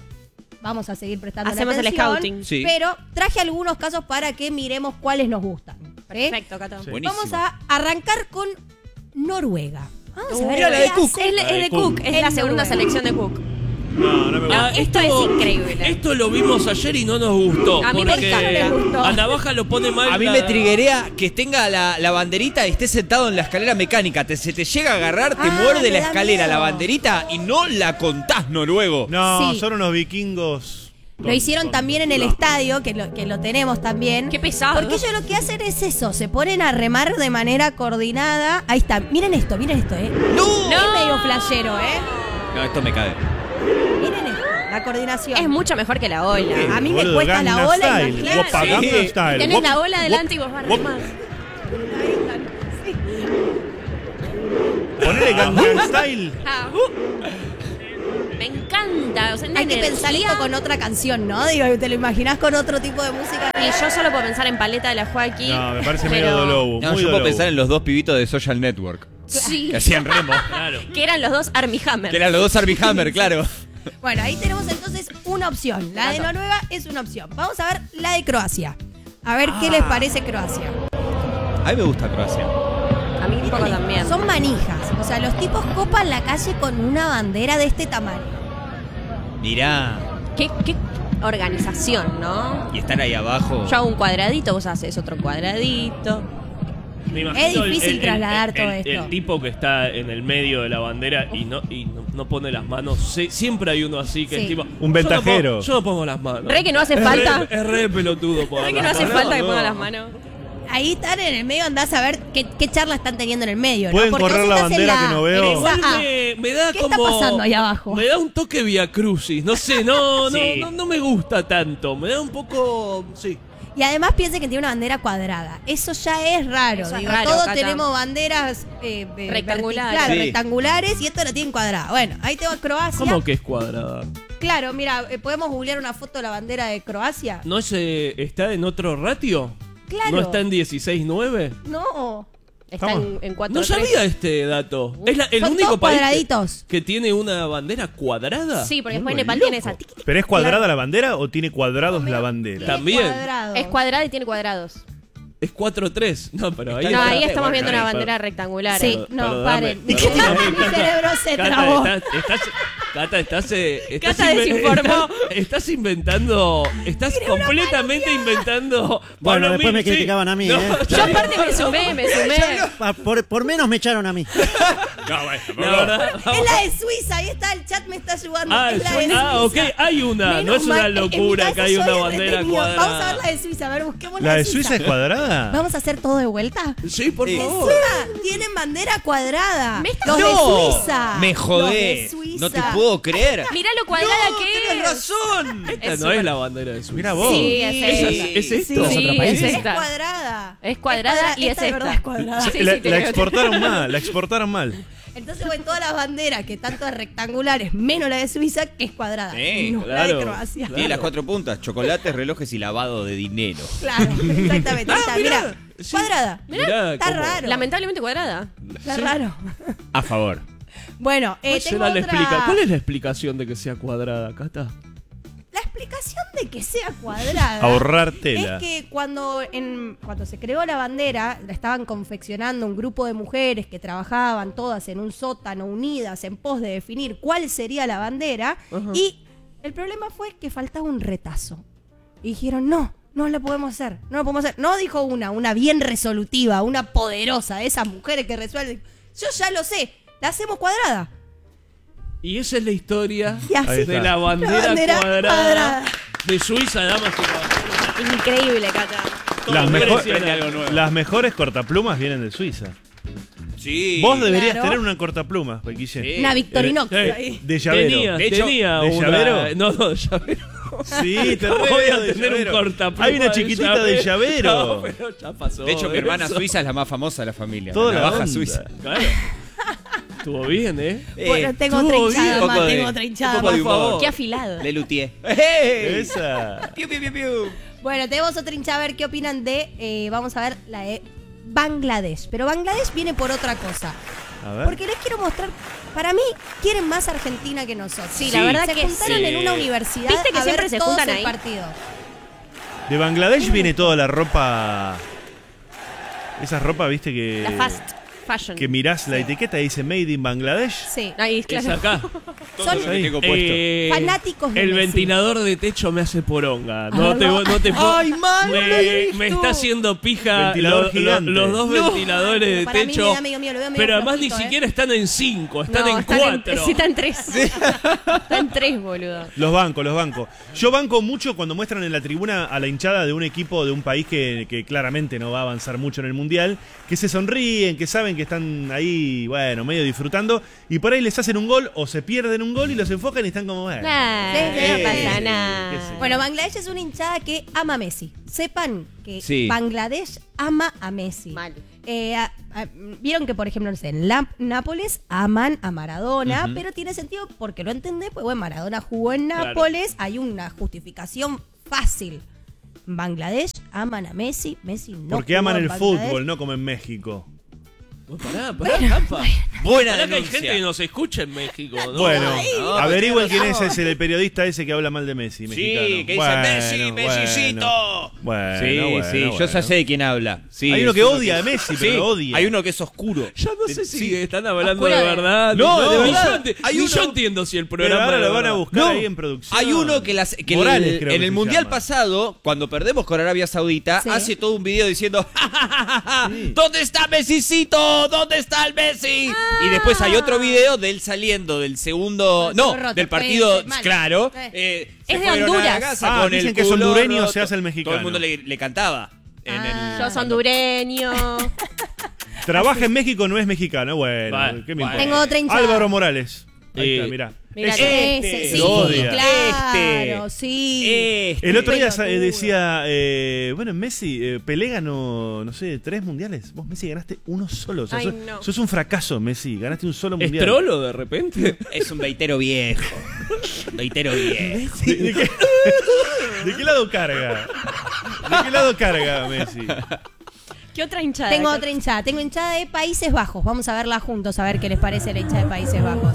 vamos a seguir prestando Hacemos el atención. scouting. Sí. Pero traje algunos casos para que miremos cuáles nos gustan. ¿Pre? Perfecto, Cata. Buenísimo. Vamos a arrancar con Noruega. Vamos a ver Mira la qué de Cook. hace. Es de Cook. Es la Es segunda Noruega. selección de Cook. No, no me gusta. esto es increíble. Esto lo vimos ayer y no nos gustó. A mí me porque encanta. Me gustó. a Navaja lo pone mal. A mí me triguea que tenga la banderita y esté sentado en la escalera mecánica. Se te llega a agarrar, te muerde me la da escalera, miedo. la banderita y no la contás, noruego. No, Sí. son unos vikingos. Lo hicieron también en el estadio, que lo tenemos también. Qué pesado. Porque ellos lo que hacen es eso, se ponen a remar de manera coordinada. Ahí está, miren esto, ¡No! Es medio flashero, No, esto me cae. Miren esto, la coordinación. Es mucho mejor que la ola. A mí me cuesta la ola, imagínate. Opa, Gangnam Style. Tenés la ola adelante y vos vas a remar. Ponele Gangnam Style. Me encanta. O sea, Hay que pensar esto con otra canción, ¿no? Digo, te lo imaginás con otro tipo de música. Y yo solo puedo pensar en Paleta de la Joaquín. No, me parece medio Dolobu. No, yo puedo pensar en los dos pibitos de Social Network. Sí. Que hacían remo. Claro. Que eran los dos Armie Hammer. Que eran los dos Armie Hammer, claro. Bueno, ahí tenemos entonces una opción. La de Noruega es una opción. Vamos a ver la de Croacia. A ver qué les parece Croacia. A mí me gusta Croacia. A mí un poco también. Son manijas. O sea, los tipos copan la calle con una bandera de este tamaño. Mirá. ¿Qué organización, ¿no? Y están ahí abajo. Yo hago un cuadradito, vos haces otro cuadradito. Me imagino Es difícil trasladar todo esto. El tipo que está en el medio de la bandera y no pone las manos. Siempre hay uno así que Sí. es tipo. Un ventajero. Yo no pongo las manos. Re que no hace falta. Es re pelotudo. Re que no hace falta que ponga las manos. Ahí están en el medio, andás a ver qué charla están teniendo en el medio, ¿no? Pueden Porque correr vos la estás en bandera que no veo. en esa Igual A. me da ¿Qué como. está pasando ahí abajo? Me da un toque Via Crucis. No sé, no me gusta tanto. Me da un poco. Sí. Y además piensen que tiene una bandera cuadrada. Eso ya es raro. Eso es Digo, raro, todos Cata. tenemos banderas Rectangulares. claro, Sí. rectangulares y esto la tienen cuadrada. Bueno, ahí tengo Croacia. ¿Cómo que es cuadrada? Claro, mira, ¿podemos googlear una foto de la bandera de Croacia? ¿No está en otro ratio? Claro. ¿No está en 16.9? No. Está en 4. No sabía este dato. Es el Son único todos país cuadraditos. que tiene una bandera cuadrada. Sí, porque después Muy Nepal loco. tiene esa. ¿Pero es cuadrada la bandera o tiene cuadrados la bandera? También. Es cuadrada y tiene cuadrados. Es 4-3. No, pero ahí. No, ahí está. estamos viendo una Bueno, bandera rectangular. Sí, Pero no, dame, paren. perdóname, Mi cerebro se Cata, trabó. Cata, desinformó. Estás inventando. Estás completamente inventando. Bueno, Bono después me Mil, sí. criticaban a mí, No, ¿eh? Yo aparte me sumé. Por menos me echaron a mí. La verdad. Es la de Suiza, ahí está, el chat me está ayudando. Ah, es la de Suiza. ok, hay una. Menos No es una mal, en mi locura caso que hay una soy bandera entretenido. Vamos a ver cuadrada. la de Suiza, a ver, busquemos ¿La de Suiza es cuadrada? ¿Vamos a hacer todo de vuelta? Sí, por favor. Encima, tienen bandera cuadrada. Los ¡No! de Suiza. Me Los jodés. de Suiza. No te puedo creer. Mirá lo cuadrada que es. razón! Esta no es la bandera de Suiza. Mira vos. Sí, es ¿Es esta. esto? Sí, Es es esta. cuadrada. Es cuadrada y es esta. de verdad esta. es cuadrada. Sí, La te creo. exportaron mal, la exportaron mal. Entonces, bueno, todas las banderas que tanto es rectangulares, menos la de Suiza, que es cuadrada. Sí, no, la claro. de Croacia. Tiene las 4 puntas: chocolates, relojes y lavado de dinero. Claro, exactamente. Ahí está, mirá. Sí. Cuadrada. Mirá Está cómo- raro. Lamentablemente cuadrada. Está raro. A favor. Bueno, ¿Cuál tengo será la otra... ¿Cuál es la explicación de que sea cuadrada, Cata? La explicación de que sea cuadrada Ahorrar tela. es que cuando se creó la bandera, la estaban confeccionando un grupo de mujeres que trabajaban todas en un sótano, unidas en pos de definir cuál sería la bandera, y el problema fue que faltaba un retazo. Y dijeron, no la podemos hacer, no lo podemos hacer. No dijo una bien resolutiva, una poderosa, de esas mujeres que resuelven. Yo ya lo sé, la hacemos cuadrada. Y esa es la historia Y así de la bandera, cuadrada de Suiza, damas y caballeros. Increíble, Cata. Las mejores cortaplumas vienen de Suiza. Sí. Vos deberías Claro. tener una cortapluma, Guille. Sí. Una Victorinox ahí. De llavero. Tenía ¿de una... llavero? No, de llavero. Sí, te ¿Cómo re voy a veo de tener un llavero. cortapluma Hay una chiquitita de llavero. No, pero ya pasó. De hecho, mi hermana eso. suiza es la más famosa de la familia. Toda la la baja onda. suiza. Claro. Estuvo bien, ¿eh? Bueno, tengo otra estuvo hinchada bien. más, Un poco de- tengo otra hinchada un poco más. de Por favor. Qué afilado. Le luthier. ¡Hey! Esa. Piu, piu, piu, piu. Bueno, tenemos otra hinchada, a ver qué opinan de, vamos a ver, la de Bangladesh. Pero Bangladesh viene por otra cosa. A ver. Porque les quiero mostrar, para mí, quieren más Argentina que nosotros. Sí, la verdad se que juntaron sí. en una universidad ¿Viste que a siempre ver se todos juntan el ahí? partido. De Bangladesh viene toda la ropa. Esa ropa, viste que. La fast. Fashion. que mirás la etiqueta y dice Made in Bangladesh. Sí, ahí, claro. Es acá. Son fanáticos de El Messi. ventilador de techo me hace poronga. No te puedo. Ay, mal, me está haciendo pija Ventilador gigante. los dos ventiladores de Para mí me techo. da medio miedo, lo veo medio Pero además flojito, ni siquiera están en 5, están en 4. Sí, están en 3. Están en 3, boludo. Los bancos. Yo banco mucho cuando muestran en la tribuna a la hinchada de un equipo de un país que claramente no va a avanzar mucho en el Mundial, que se sonríen, que saben que están ahí, bueno, medio disfrutando, y por ahí les hacen un gol o se pierden un gol y los enfocan y están como, bueno. No pasa nada. Bueno, Bangladesh es una hinchada que ama a Messi. Sepan que Sí. Bangladesh ama a Messi. Mal. Vieron que, por ejemplo, no sé, en Nápoles aman a Maradona, pero tiene sentido porque lo entendés, pues bueno, Maradona jugó en Nápoles, hay una justificación fácil. En Bangladesh aman a Messi, Messi no. Porque jugó aman en el Bangladesh. fútbol, no como en México. Pará, Campa. Buena Pará que hay denuncia. gente que nos escucha en México, ¿no? Bueno, no, averigüen tiene quién es razón. el periodista ese que habla mal de Messi, mexicano. Sí, que dice Messi, Messicito. Bueno, Sí, yo ya sé de quién habla. Sí, Hay uno es que odia a Messi, pero Sí, lo odia. Hay uno que es oscuro. Ya no sé si Sí. están hablando Oscura de de- verdad. No, de ni verdad. yo Hay ni uno- yo entiendo si el Pero programa ahora de lo van a verdad. buscar No, ahí en producción. hay uno que, que Morales, creo en que el se Mundial llama. pasado, cuando perdemos con Arabia Saudita, Sí. hace todo un video diciendo "Ja, ja, ja, ja, Sí. ¿dónde está Messicito? ¿Dónde está el Messi?" Y después hay otro video de él saliendo del segundo, Con el no, culo roto, del partido, mal. claro. Es se de fueron a Honduras. la casa con Dicen el que es culo hondureño, roto. se hace el mexicano. Todo el mundo le cantaba. Yo soy hondureño. Trabaja en México, no es mexicano. Bueno, Vale, ¿qué me vale. importa? Tengo otra hinchada. Álvaro Morales. Ahí está, mirá. Mirá, Ese, sí, Lo odia. claro, sí. El otro día Pelotudo. decía, bueno, Messi, Pelé ganó, no sé, 3 mundiales. Vos, Messi, ganaste uno solo. O sea, Ay, sos, no. sos un fracaso, Messi. Ganaste un solo ¿Es mundial. trolo de repente? Es un veitero viejo. Veitero viejo. ¿De qué lado carga? ¿De qué lado carga Messi? ¿Qué otra hinchada? Tengo otra hinchada. Tengo hinchada de Países Bajos. Vamos a verla juntos, a ver qué les parece la hinchada de Países Bajos.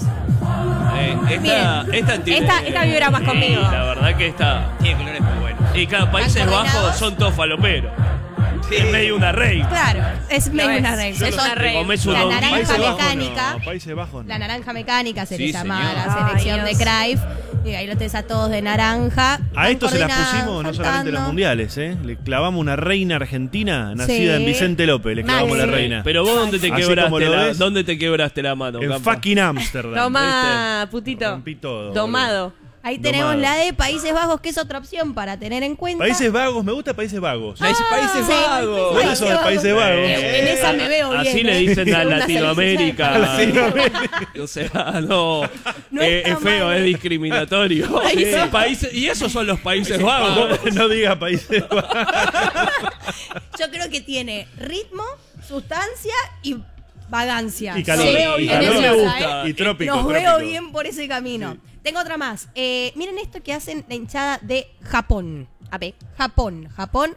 Esta vibra más conmigo. La verdad que esta. Tiene colores muy buenos. Y cada Países ¿Están Bajos coordinados? son todos faloperos. Es medio una rey. Claro, es medio es. una rey. Yo Eso- no sé, Te comes un La hondito. naranja Países Bajos mecánica. no, Países Bajos no. La naranja mecánica se Sí, le llama a señor. la selección Ay, de Dios. Cruyff. Y ahí lo tenés a todos de naranja. A esto se las coordinados, pusimos no solamente en los saltando. mundiales, ¿eh? Le clavamos una reina argentina nacida Sí. en Vicente López. Le clavamos Maxi. la reina. Pero vos dónde te Así como quebraste lo la, ves. ¿dónde te quebraste la mano, En Campa? fucking Amsterdam. Toma, putito. Rompí todo, Domado. Ahí tenemos Domado. la de Países Bajos, que es otra opción para tener en cuenta. Países Vagos, me gusta Países Vagos. Países sí. Vagos. ¿Dónde son los Países Vagos? En esa me veo bien. Así le ¿eh? dicen a Una Latinoamérica. Latinoamérica. O sea, no. No está es feo, mal. es discriminatorio. Países, y esos son los Países Bajos. No diga Países Bajos. Yo creo que tiene ritmo, sustancia y vagancia. Y calor. Los veo Y bien calor en me esa, gusta. ¿eh? Y trópico. Los trópico. veo bien por ese camino. Tengo otra más. Miren esto que hacen la hinchada de Japón. A ver. Japón.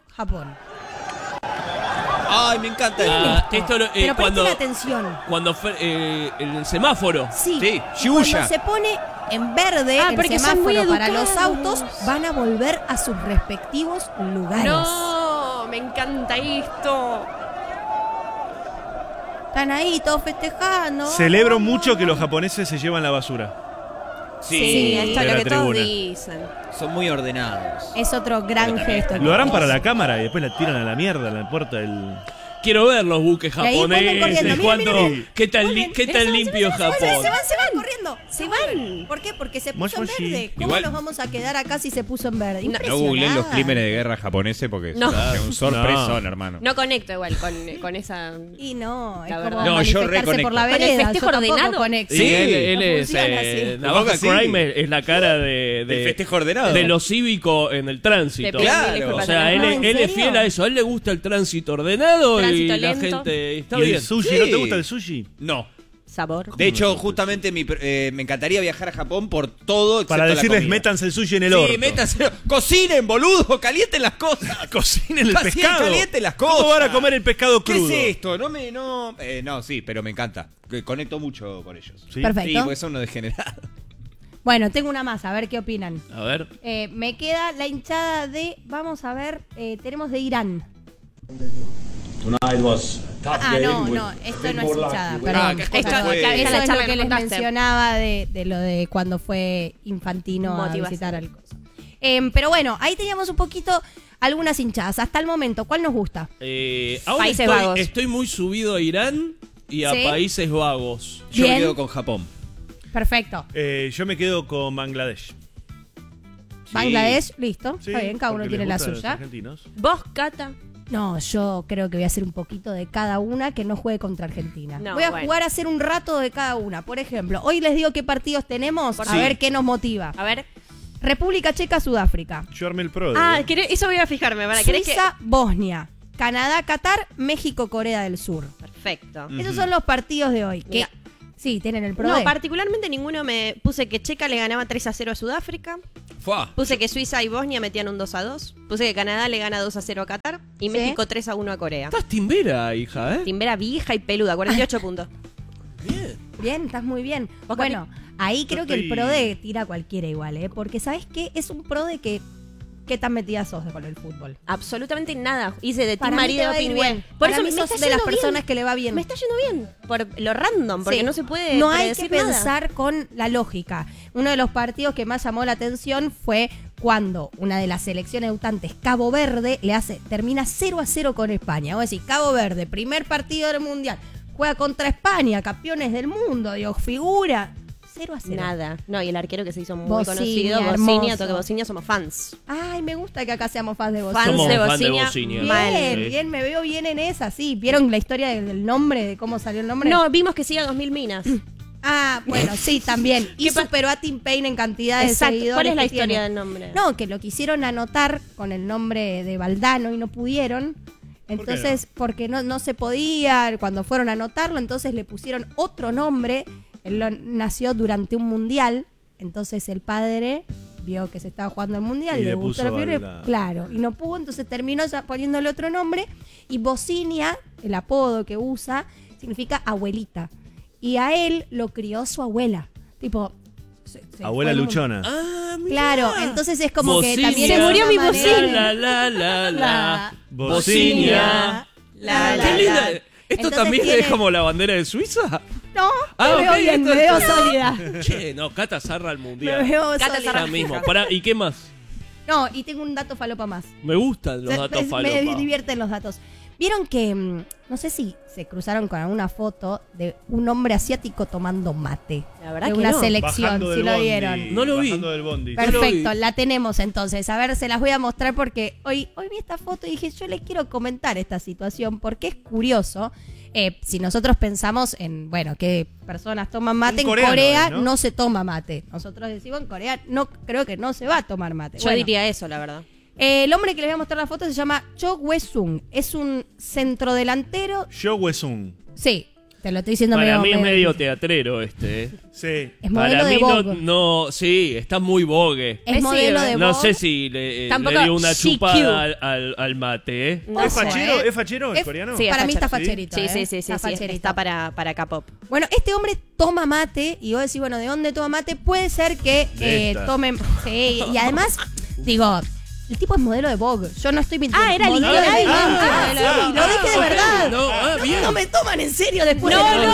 Ay, me encanta Ah, esto. esto lo- Pero cuando, presten atención. cuando fue el semáforo. Sí. Sí, Cuando Shibuya. se pone en verde Ah, el porque son muy semáforo para educados. los autos, van a volver a sus respectivos lugares. No, me encanta esto. Están ahí todos festejando. Celebro mucho que los japoneses se llevan la basura. Sí, esto de es lo la que todos tribuna. dicen. Son muy ordenados. Es otro gran gesto. Lo harán para la cámara y después la tiran a la mierda en la puerta del... Quiero ver los buques Y ahí vuelven japoneses. corriendo. Miren, cuando- miren. ¿Qué tan, Vuelven. qué tan limpio es Se Japón? van corriendo. Se van. ¿Por qué? Porque se puso en Moshi, moshi. verde. ¿Cómo Igual- nos vamos a quedar acá si se puso en verde? No googleen los crímenes de guerra japoneses porque No. es un sorpresón, hermano. No conecto igual con esa. Y no, es La como verdad. No, yo manifestarse reconecto. por la ¿Con el vereda. festejo Yo tampoco ordenado? conecto. Sí, él no es. funciona así. Navaja Sí. Crime es la cara de Del festejo ordenado. de lo cívico en el tránsito. De Claro. Pelé, O sea, él, No, ¿en él es serio? fiel a eso. A él le gusta el tránsito ordenado Tránsito y la lento. gente está ¿Y el bien. sushi? Sí. ¿No te gusta el sushi? No. Sabor. De hecho, justamente me encantaría viajar a Japón por todo. Para excepto la decirles, comida. métanse el sushi en el orto. Sí, métanse. Cocinen, boludo. Calienten las cosas. Cocinen el Así, pescado. calienten las cosas. ¿Cómo van a comer el pescado ¿Qué crudo? es esto? No, sí, pero me encanta. Conecto mucho con ellos. Sí. Perfecto. Sí, pues son unos degenerados. Bueno, tengo una más, a ver qué opinan. A ver. Me queda la hinchada de, vamos a ver, tenemos de Irán. No, esto no es hinchada, perdón. Eso es lo que les mencionaba de lo de cuando fue Infantino a visitar al coso. Pero bueno, ahí teníamos un poquito algunas hinchadas. Hasta el momento, ¿cuál nos gusta? Ahora estoy muy subido a Irán y a Países Vagos. Yo me quedo con Japón. Perfecto. Yo me quedo con Bangladesh. Bangladesh, listo. Sí, está bien, cada uno tiene la suya. ¿Vos, Cata? No, yo creo que voy a hacer un poquito de cada una que no juegue contra Argentina. No, voy a jugar a hacer un rato de cada una. Por ejemplo, hoy les digo qué partidos tenemos, a ver qué nos motiva. A ver. República Checa, Sudáfrica. Yo armé el pro. Eso voy a fijarme. Suiza, Bosnia. Canadá, Qatar, México, Corea del Sur. Perfecto. Esos son los partidos de hoy. Que sí, tienen el pro. No, particularmente ninguno me puse que Checa le ganaba 3-0 a Sudáfrica. Puse que Suiza y Bosnia metían un 2-2. Puse que Canadá le gana 2-0 a Qatar. Y México 3-1 a Corea. Estás timbera, hija, ¿eh? Timbera vieja y peluda, 48 puntos. Bien, estás muy bien. Bueno, ahí creo que el pro de tira cualquiera igual, ¿eh? Porque ¿sabes qué? Es un pro de que... ¿Qué tan metida sos con el fútbol? Absolutamente nada. Hice de Team María de Opinión. Por eso sos de las personas que le va bien. Me está yendo bien. Por lo random, porque no se puede no hay que pensar con la lógica. Uno de los partidos que más llamó la atención fue cuando una de las selecciones debutantes, Cabo Verde, termina 0-0 con España. Vos decís, Cabo Verde, primer partido del Mundial, juega contra España, campeones del mundo, Dios, figura... 0-0. Nada. No, y el arquero que se hizo muy conocido, Bocinia, toque Bocinia, somos fans. Ay, me gusta que acá seamos fans de Bocinia. Somos fans de Bocinia. Bien, me veo bien en esa, sí. ¿Vieron la historia del nombre, de cómo salió el nombre? No, vimos que sigue a 2000 minas. Bueno, sí, también. Y superó a Tim Payne en cantidad de seguidores. ¿Cuál es la historia del nombre? No, que lo quisieron anotar con el nombre de Valdano y no pudieron. Entonces, porque no se podía, cuando fueron a anotarlo, entonces le pusieron otro nombre. Él nació durante un mundial, entonces el padre vio que se estaba jugando el mundial y le gustó la fiebre, claro, y no pudo, entonces terminó ya poniéndole otro nombre. Y Bocinia, el apodo que usa, significa abuelita. Y a él lo crió su abuela. Tipo, abuela luchona. Claro, entonces es como Bocinia, que también se murió mi Bocinia. La Bocinia. Qué linda. ¿Esto entonces también es como la bandera de Suiza? No, me veo sólida. Che, no, Cata Zarra al mundial. Me veo Cata Zarra mismo. ¿Y qué más? No, y tengo un dato falopa más. Me gustan los datos falopa. Me divierten los datos. Vieron que, no sé si se cruzaron con alguna foto de un hombre asiático tomando mate. La verdad de que una no. selección, si lo vieron. No lo vi. Del bondi. Perfecto, la tenemos entonces. A ver, se las voy a mostrar porque hoy vi esta foto y dije, yo les quiero comentar esta situación porque es curioso. Si nosotros pensamos en, bueno, qué personas toman mate, en Corea ¿no? Se toma mate. Nosotros decimos en Corea, no creo que no se va a tomar mate. Yo diría eso, la verdad. El hombre que les voy a mostrar la foto se llama Cho Hwe-sung. Es un centrodelantero. Cho Hwe-sung. Sí, te lo estoy diciendo para mí es medio teatrero Sí. Es modelo de Vogue. No, sí, está muy Vogue. Es modelo de Vogue. No sé si le dio una chupada al mate, ¿eh? ¿Es fachero? ¿Es fachero el coreano? Sí, para mí está facherito. Sí. Está para K-pop. Bueno, este hombre toma mate y vos decís, bueno, ¿de dónde toma mate? Puede ser que tomen... Sí, y además, digo... El tipo es modelo de Vogue. Yo no estoy mintiendo. Era literal. Sí, lo dije de verdad. Bien. No me toman en serio después.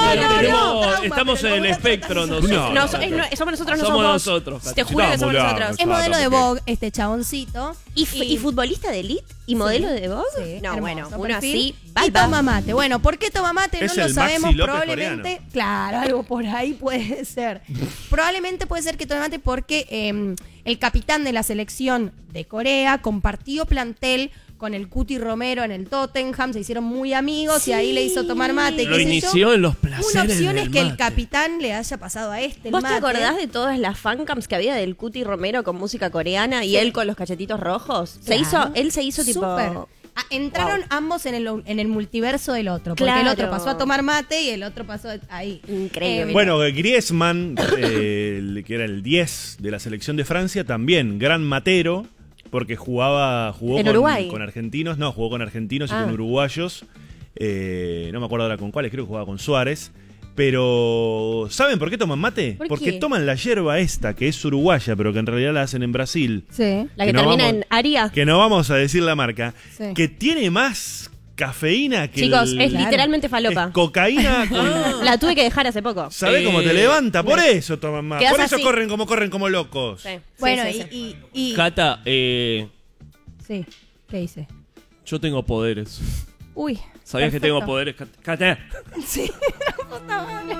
No. Estamos en el espectro nosotros. No, somos nosotros, no somos vos. nosotros. Te juro que somos nosotros. Es modelo de Vogue, este chaboncito. ¿Y futbolista de elite? ¿Y modelo de Vogue? Sí, no, hermoso, bueno, uno perfil. así. Y toma mate. Bueno, ¿por qué toma mate? Es no lo el sabemos. Maxi López Probablemente. coreano. Claro, algo por ahí puede ser. Probablemente puede ser que tome mate porque el capitán de la selección de Corea compartió plantel con el Cuti Romero en el Tottenham, se hicieron muy amigos y ahí le hizo tomar mate. Lo inició en los placeres. Una opción es que del el capitán le haya pasado a el ¿Vos mate. te acordás de todas las fancams que había del Cuti Romero con música coreana y él con los cachetitos rojos? Claro. Él se hizo tipo... Súper. Entraron ambos en el multiverso del otro, porque Claro. el otro pasó a tomar mate y el otro pasó ahí. Increíble. Bueno, Griezmann, que era el 10 de la selección de Francia, también gran matero, porque jugó ¿En Uruguay? con argentinos, no, jugó con argentinos y con uruguayos, no me acuerdo ahora con cuáles, creo que jugaba con Suárez. Pero, ¿saben por qué toman mate? Porque toman la yerba esta, que es uruguaya, pero que en realidad la hacen en Brasil. Sí. La que termina en Aria. Que no vamos a decir la marca. Sí. Que tiene más cafeína que Chicos, es literalmente es falopa. cocaína con... La tuve que dejar hace poco. ¿Sabés cómo te levanta? Por eso toman más. Quedás Por eso así. corren como locos. Sí. Bueno, Sí, sí. y Cata, sí, ¿qué hice? yo tengo poderes. Uy. ¿Sabías que perfecto. tengo poderes, Cata? Sí, la puta madre.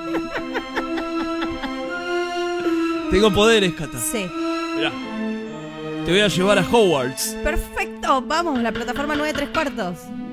Tengo poderes, Cata. Sí. Mirá. Te voy a llevar a Hogwarts. Perfecto, vamos, la plataforma 9¾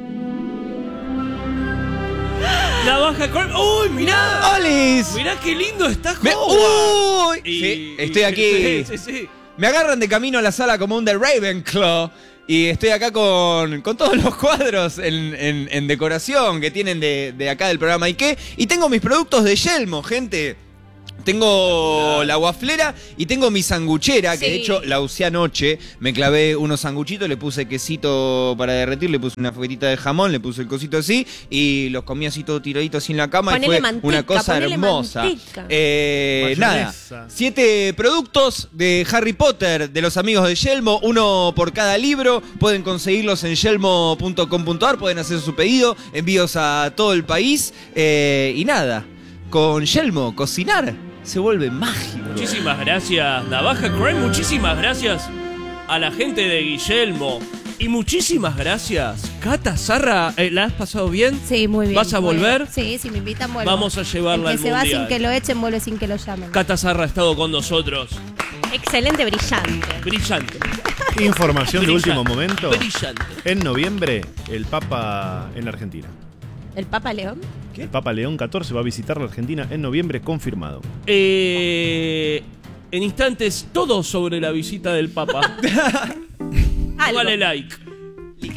Navaja con... ¡Uy, mirá! ¡Olis! Mirá qué lindo está Hogwarts. ¡Uy! Sí, estoy aquí. Sí. Me agarran de camino a la sala común de Ravenclaw. Y estoy acá con todos los cuadros en decoración que tienen de acá del programa Ike. Y tengo mis productos de Yelmo, gente. Tengo la guaflera y tengo mi sanguchera, que de hecho la usé anoche. Me clavé unos sanguchitos, le puse quesito para derretir, le puse una foguetita de jamón, le puse el cosito así y los comí así todo tiradito así en la cama. Ponele y fue manteca, una cosa ponele hermosa. manteca. Nada, 7 productos de Harry Potter de los amigos de Yelmo, uno por cada libro. Pueden conseguirlos en yelmo.com.ar, pueden hacer su pedido, envíos a todo el país. Y nada, con Yelmo, cocinar se vuelve mágico. Muchísimas gracias, Navaja Crime. Muchísimas gracias a la gente de Guillermo. Y muchísimas gracias, Cata Zarra. ¿La has pasado bien? Sí, muy bien. ¿Vas a muy volver? bien. Sí, si me invitan, vuelvo. Vamos a llevarla El al que se va mundial. sin que lo echen, vuelve sin que lo llamen. Cata Zarra ha estado con nosotros. Excelente, brillante. Brillante. Información de Brillante. último momento. Brillante. En noviembre, el Papa en la Argentina. ¿El Papa León? El Papa León XIV va a visitar la Argentina en noviembre, confirmado. En instantes, todo sobre la visita del Papa. Algo. Dale like.